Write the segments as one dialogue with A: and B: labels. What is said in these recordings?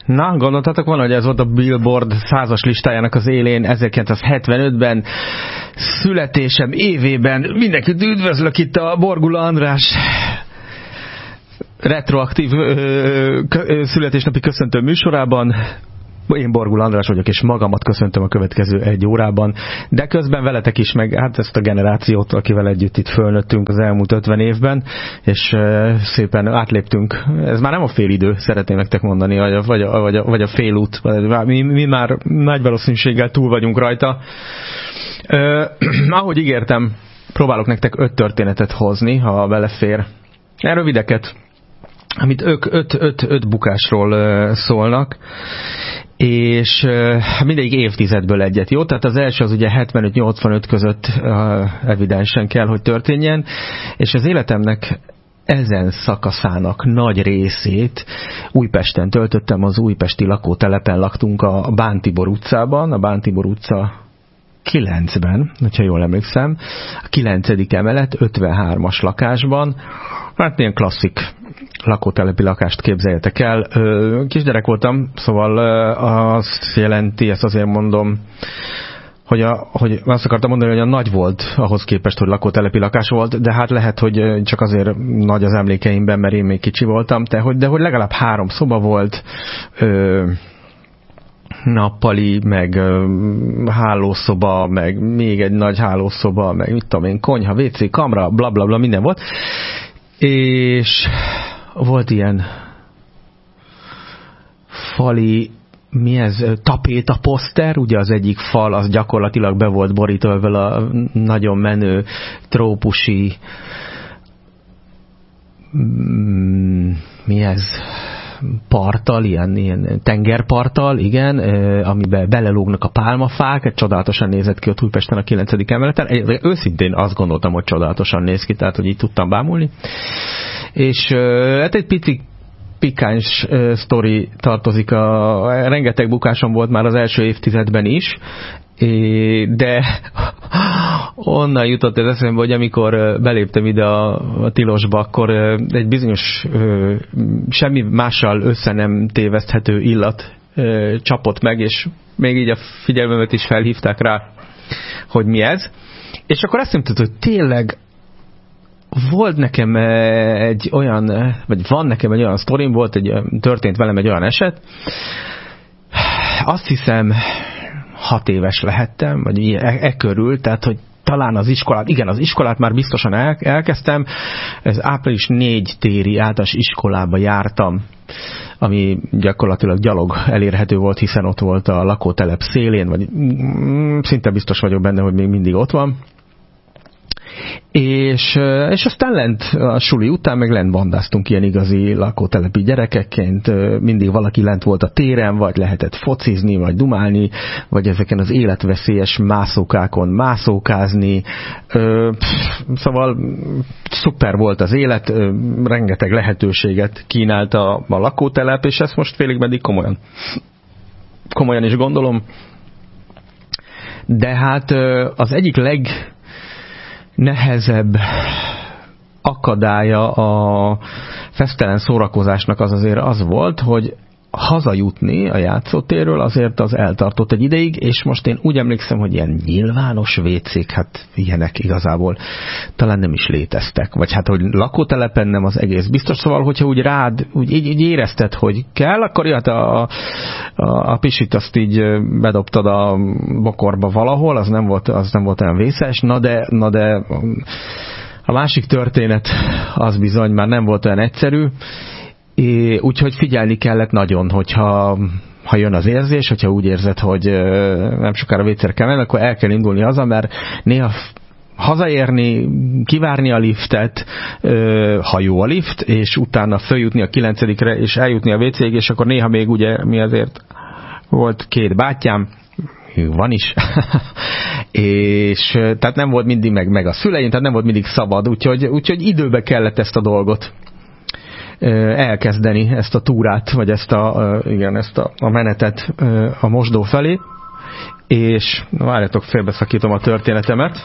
A: Na, gondoltatok volna, hogy ez volt a Billboard 100-as listájának az élén 1975-ben, születésem évében. Mindenkit üdvözlök itt a Borgula András retroaktív születésnapi köszöntő műsorában. Én Borgula András vagyok, és magamat köszöntöm a következő 1 órában, de közben veletek is, meg hát ezt a generációt, akivel együtt itt fölnőttünk az elmúlt 50 évben, és szépen átléptünk. Ez már nem a félidő, szeretném nektek mondani, vagy a félút. Mi már nagy valószínűséggel túl vagyunk rajta. Ahogy ígértem, próbálok nektek 5 történetet hozni, ha belefér. Rövideket, amit 5 bukásról szólnak, és mindegyik évtizedből egyet, jó? Tehát az első az ugye 75-85 között evidensen kell, hogy történjen, és az életemnek ezen szakaszának nagy részét Újpesten töltöttem, az újpesti lakótelepen laktunk a Bán-Tibor utcában, a Bán-Tibor utca 9-ben, hogyha jól emlékszem, a 9. emelet, 53-as lakásban, hát ilyen klasszik lakótelepi lakást képzeljetek el. Kisgyerek voltam, szóval azt jelenti, ezt azért mondom, hogy azt akartam mondani, hogy a nagy volt ahhoz képest, hogy lakótelepi lakás volt, de hát lehet, hogy csak azért nagy az emlékeimben, mert én még kicsi voltam, de hogy legalább 3 szoba volt, nappali, meg hálószoba, meg még egy nagy hálószoba, meg mit tudom én, konyha, WC, kamra, blablabla, minden volt. És volt ilyen fali, mi ez, tapétaposzter, ugye az egyik fal, az gyakorlatilag be volt borítva ezzel a nagyon menő trópusi, mi ez, parttal, ilyen tengerparttal, igen, amiben belelógnak a pálmafák, csodálatosan nézett ki ott Újpesten a 9. emeleten. Őszintén azt gondoltam, hogy csodálatosan néz ki, tehát hogy így tudtam bámulni. És hát egy pici pikáns sztori tartozik, rengeteg bukásom volt már az első évtizedben is, de onnan jutott ez eszembe, hogy amikor beléptem ide a tilosba, akkor egy bizonyos semmi mással össze nem téveszthető illat csapott meg, és még így a figyelmemet is felhívták rá, hogy mi ez. És akkor azt mondtad, hogy tényleg volt nekem egy olyan, vagy van nekem egy olyan sztorim, történt velem egy olyan eset, azt hiszem 6 éves lehettem, vagy körül, tehát hogy talán az iskolát már biztosan elkezdtem, ez április 4 téri általános iskolába jártam, ami gyakorlatilag gyalog elérhető volt, hiszen ott volt a lakótelep szélén, vagy szinte biztos vagyok benne, hogy még mindig ott van. És aztán lent a suli után meg lent bandáztunk ilyen igazi lakótelepi gyerekekként, mindig valaki lent volt a téren, vagy lehetett focizni, vagy dumálni, vagy ezeken az életveszélyes mászókákon mászókázni, szóval szuper volt az élet, rengeteg lehetőséget kínált a lakótelep, és ezt most félig meddig komolyan is gondolom, de hát az egyik legnehezebb akadálya a fesztelen szórakozásnak az azért az volt, hogy hazajutni a játszótérről azért az eltartott egy ideig, és most én úgy emlékszem, hogy ilyen nyilvános vécék, hát ilyenek igazából talán nem is léteztek. Vagy hát, hogy lakótelepen nem az egész biztos, szóval, hogyha úgy rád, így érezted, hogy kell, akkor jött a pisit azt így bedobtad a bokorba valahol, az nem volt olyan vészes, na de a másik történet az bizony már nem volt olyan egyszerű, úgyhogy figyelni kellett nagyon, hogyha jön az érzés, hogyha úgy érzed, hogy nem sokára vécére kell menni, akkor el kell indulni haza, mert néha hazaérni, kivárni a liftet, ha jó a lift, és utána följutni a 9-re, és eljutni a WC-ig, és akkor néha még ugye mi azért volt 2 bátyám, van is, és tehát nem volt mindig meg a szüleim, tehát nem volt mindig szabad, úgyhogy időbe kellett ezt a dolgot elkezdeni, ezt a túrát, vagy ezt a menetet a mosdó felé, és várjatok, félbeszakítom a történetemet.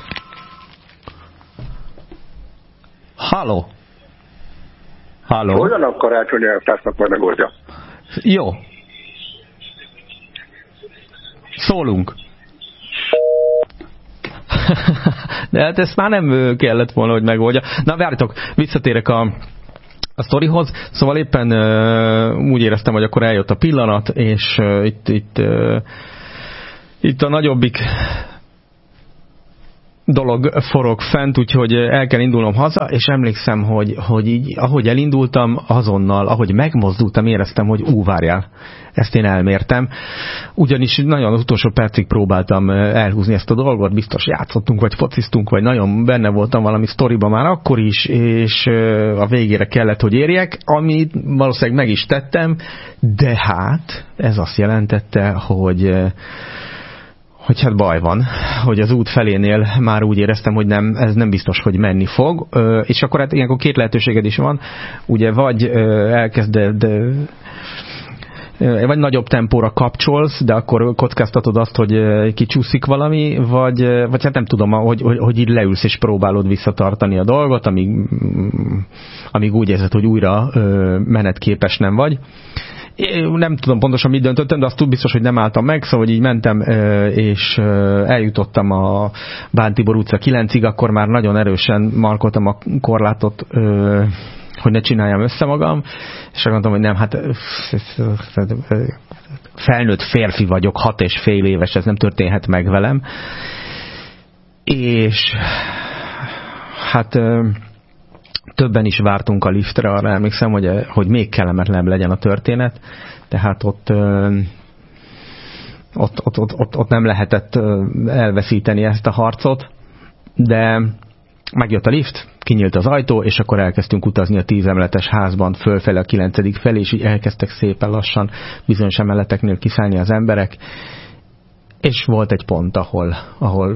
A: Halló!
B: Hogyan a karácsonyi elvtársnak majd megoldja?
A: Jó. Szólunk. De hát ezt már nem kellett volna, hogy megoldja. Na, várjatok, visszatérek a sztorihoz. Szóval éppen úgy éreztem, hogy akkor eljött a pillanat, és itt a nagyobbik dolog forog fent, úgyhogy el kell indulnom haza, és emlékszem, hogy így, ahogy elindultam, azonnal, ahogy megmozdultam, éreztem, hogy várjál, ezt én elmértem. Ugyanis nagyon az utolsó percig próbáltam elhúzni ezt a dolgot, biztos játszottunk, vagy fociztunk, vagy nagyon benne voltam valami sztoriba már akkor is, és a végére kellett, hogy érjek, amit valószínűleg meg is tettem, de hát ez azt jelentette, hogy hát baj van, hogy az út felénél már úgy éreztem, hogy ez nem biztos, hogy menni fog, és akkor hát ilyenkor két lehetőséged is van, ugye vagy elkezded, vagy nagyobb tempóra kapcsolsz, de akkor kockáztatod azt, hogy kicsúszik valami, vagy hát nem tudom, hogy így leülsz és próbálod visszatartani a dolgot, amíg úgy érzed, hogy újra menetképes nem vagy. Én nem tudom pontosan mit döntöttem, de azt biztos, hogy nem álltam meg, szóval így mentem, és eljutottam a Bán Tibor utca 9-ig, akkor már nagyon erősen markoltam a korlátot, hogy ne csináljam össze magam, és mondtam, hogy nem, hát felnőtt férfi vagyok, 6,5 éves, ez nem történhet meg velem. És hát többen is vártunk a liftre, arra emlékszem, hogy még kellemetlenebb legyen a történet, tehát ott nem lehetett elveszíteni ezt a harcot, de megjött a lift, kinyílt az ajtó, és akkor elkezdtünk utazni a 10 emeletes házban fölfele a 9. felé, és így elkezdtek szépen lassan bizonyos emeleteknél kiszállni az emberek, és volt egy pont, ahol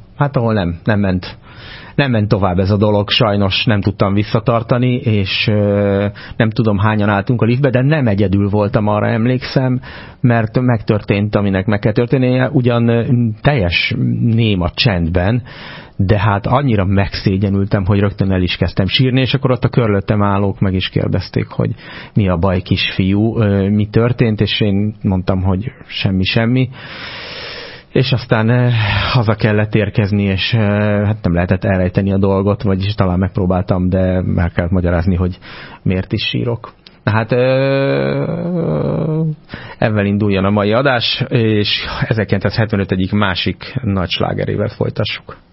A: nem ment tovább ez a dolog, sajnos nem tudtam visszatartani, és nem tudom hányan álltunk a liftbe, de nem egyedül voltam, arra emlékszem, mert megtörtént, aminek meg kell történnie, ugyan teljes néma csendben, de hát annyira megszégyenültem, hogy rögtön el is kezdtem sírni, és akkor ott a körülöttem állók meg is kérdezték, hogy mi a baj, kisfiú, mi történt, és én mondtam, hogy semmi. És aztán haza kellett érkezni, és hát nem lehetett elrejteni a dolgot, vagyis talán megpróbáltam, de meg kellett magyarázni, hogy miért is sírok. Na hát ezzel induljon a mai adás, és 1975 egyik másik nagy slágerével folytassuk.